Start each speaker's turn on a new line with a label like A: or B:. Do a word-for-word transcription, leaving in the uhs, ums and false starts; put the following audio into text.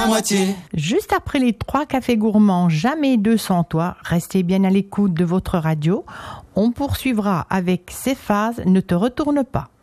A: la moitié.
B: Juste après les trois cafés gourmands, jamais deux sans toi, restez bien à l'écoute de votre radio. On poursuivra avec Ces phases ne te retournent pas.